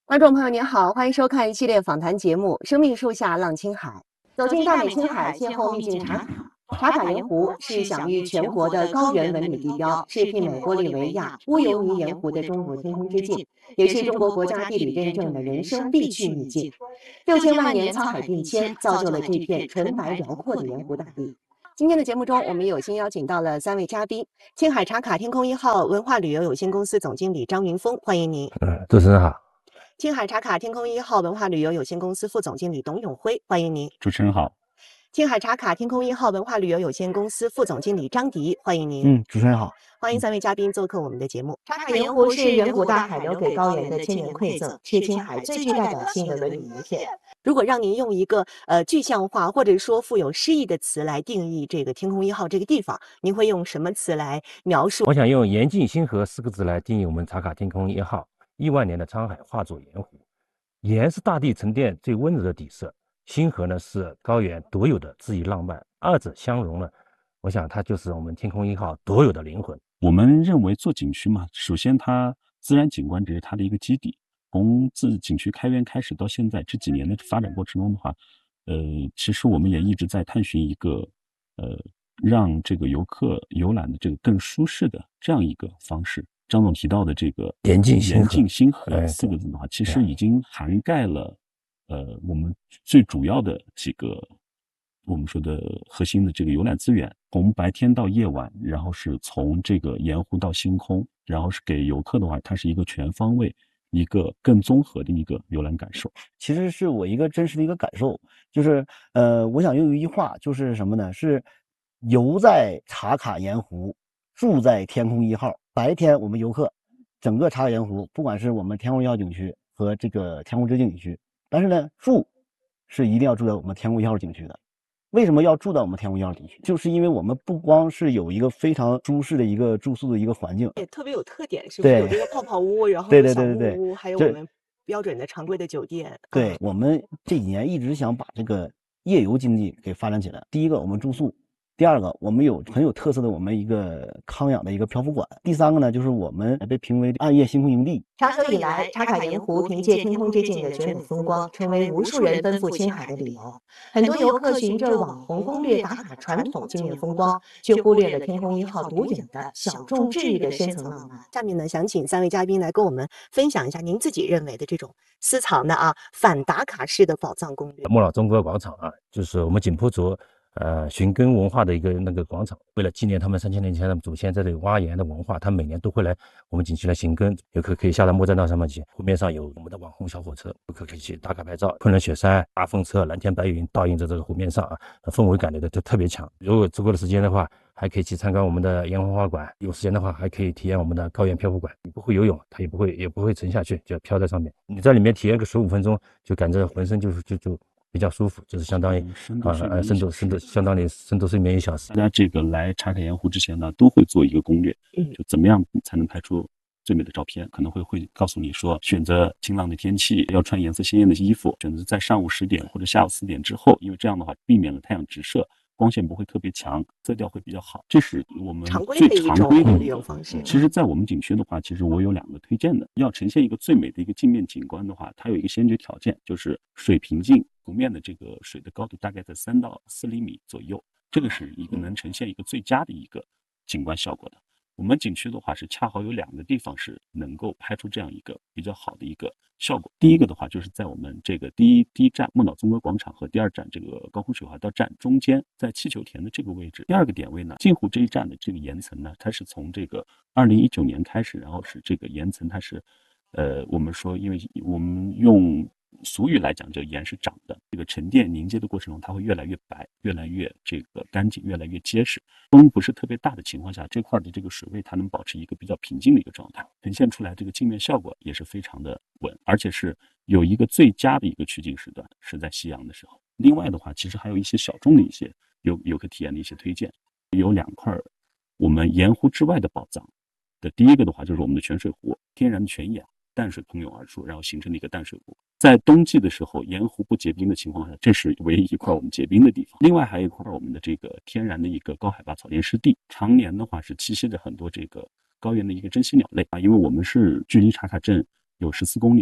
观众朋友您好，欢迎收看一系列访谈节目《生命树下浪青海》。走进大美青海，邂逅秘境茶卡。茶卡盐湖是享誉全国的高原文旅地标，是媲美玻利维亚乌尤尼盐湖的中部天空之镜，也是中国国家地理认证的人生必去秘境。6000万年沧海变迁，造就了这片纯白辽阔的盐湖大地。今天的节目中，我们有幸邀请到了3位嘉宾：青海茶卡天空1号文化旅游有限公司总经理张云峰，欢迎您。 主持人好。 青海茶卡天空1号文化旅游有限公司副总经理董永辉，欢迎您。 主持人好。 青海茶卡天空1号文化旅游有限公司副总经理张迪，欢迎您。 主持人好。 欢迎3位嘉宾做客我们的节目。茶卡盐湖是远古大海留给高原的千年馈赠，是青海最具代表性的文旅名片。如果让您用一个具象化或者说富有诗意的词来定义这个天空1号这个地方，您会用什么词来描述？ 我想用严禁星河4个字来定义我们茶卡天空1号。亿万年的沧海化作盐湖，盐是大地沉淀最温柔的底色，星河呢是高原独有的恣意浪漫，二者相融了，我想它就是我们天空1号独有的灵魂。 我们认为做景区嘛，首先它自然景观只是它的一个基底，从自景区开园开始到现在这几年的发展过程中的话，其实我们也一直在探寻一个让这个游客游览的这个更舒适的这样一个方式。张总提到的这个严禁星河4个字的话，其实已经涵盖了我们最主要的几个我们说的核心的这个游览资源，从白天到夜晚，然后是从这个盐湖到星空，然后是给游客的话，它是一个全方位一个更综合的一个游览感受。 其实是我一个真实的一个感受，就是我想用一句话，就是什么呢？是游在茶卡盐湖，住在天空1号。白天我们游客整个茶卡盐湖，不管是我们天空1号景区和这个天空之镜景区，但是呢，住是一定要住在我们天空1号景区的。为什么要住到我们天空1号景区？就是因为我们不光是有一个非常舒适的一个住宿的一个环境， 也特别有特点，是不是？有这个泡泡屋，然后有小木屋，还有我们标准的常规的酒店。 对，我们这几年一直想把这个夜游经济给发展起来。第一个，我们住宿。第二个，我们有很有特色的我们一个康养的一个漂浮馆。第三个呢，就是我们被评为暗夜星空营地。 长久以来，茶卡盐湖凭借天空之镜的绝美风光，成为无数人奔赴青海的理由。很多游客循着网红攻略打卡传统惊艳风光，却忽略了天空1号独有的小众治愈的深层浪漫。下面呢，想请3位嘉宾来跟我们分享一下您自己认为的这种私藏的反打卡式的宝藏攻略。 莫老中国广场就是我们景颇族寻根文化的一个那个广场，为了纪念他们3000年前的祖先在这里挖盐的文化，他们每年都会来我们景区来寻根。游客可以下到莫栈道上面去，湖面上有我们的网红小火车，游客可以去打卡拍照。昆仑雪山、大风车、蓝天白云倒映在这个湖面上氛围感都特别强。如果足够的时间的话，还可以去参观我们的烟花馆，有时间的话还可以体验我们的高原漂浮馆。你不会游泳，它也不会沉下去，就漂在上面。你在里面体验个15分钟，就感觉浑身就比较舒服，就是相当于深度相当于深度睡眠1小时。 大家这个来茶卡盐湖之前呢，都会做一个攻略，就怎么样才能拍出最美的照片，可能会告诉你说，选择晴朗的天气，要穿颜色鲜艳的衣服，选择在上午10点或者下午4点之后，因为这样的话避免了太阳直射，光线不会特别强，色调会比较好。这是我们最常规的利用方式。 其实在我们景区的话，其实我有2个推荐的。要呈现一个最美的一个镜面景观的话，它有一个先决条件，就是水平镜，湖面的这个水的高度大概在3到4厘米左右，这个是一个能呈现一个最佳的一个景观效果的。我们景区的话是恰好有2个地方是能够拍出这样一个比较好的一个效果。第一个的话就是在我们这个第一站莫脑综合广场和第2站这个高空水滑道站中间，在气球田的这个位置。第2个点位呢，镜湖这一站的这个岩层呢，它是从这个2019年开始，然后是这个岩层它是我们说，因为我们用俗语来讲，这个盐是长的，这个沉淀凝结的过程中，它会越来越白，越来越这个干净，越来越结实。风不是特别大的情况下，这块的这个水位它能保持一个比较平静的一个状态，呈现出来这个镜面效果也是非常的稳，而且是有一个最佳的一个取景时段是在夕阳的时候。另外的话，其实还有一些小众的一些游客体验的一些推荐，有2块我们盐湖之外的宝藏的。第一个的话就是我们的泉水湖，天然的泉眼，淡水喷涌而出，然后形成了一个淡水湖。在冬季的时候，盐湖不结冰的情况下，这是唯一一块我们结冰的地方。另外还有一块我们的这个天然的一个高海拔草甸湿地，常年的话是栖息着很多这个高原的一个珍稀鸟类因为我们是距离茶卡镇有14公里嘛，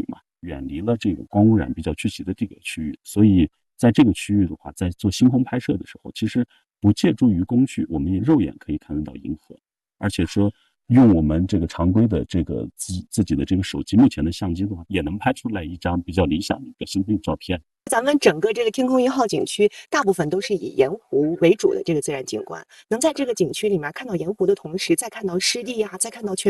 远离了这个光污染比较聚集的这个区域，所以在这个区域的话，在做星空拍摄的时候，其实不借助于工具，我们也肉眼可以看得到银河，而且说用我们这个常规的这个自己的这个手机目前的相机的话，也能拍出来一张比较理想的一个星空照片。 咱们整个这个天空1号景区大部分都是以盐湖为主的这个自然景观，能在这个景区里面看到盐湖的同时，再看到湿地啊，再看到全